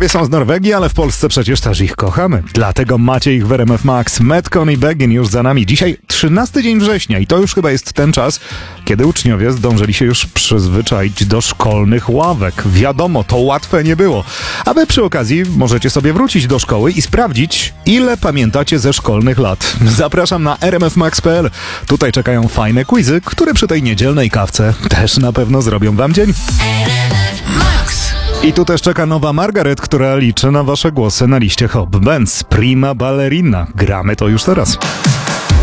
Panowie są z Norwegii, ale w Polsce przecież też ich kochamy. Dlatego macie ich w RMF Max. Metcon i Begin już za nami. Dzisiaj 13 dzień września i to już chyba jest ten czas, kiedy uczniowie zdążyli się już przyzwyczaić do szkolnych ławek. Wiadomo, to łatwe nie było. A wy przy okazji możecie sobie wrócić do szkoły i sprawdzić, ile pamiętacie ze szkolnych lat. Zapraszam na rmfmax.pl. Tutaj czekają fajne quizy, które przy tej niedzielnej kawce też na pewno zrobią wam dzień. I tu też czeka nowa Margaret, która liczy na wasze głosy na liście Hop Benz. Prima Ballerina. Gramy to już teraz.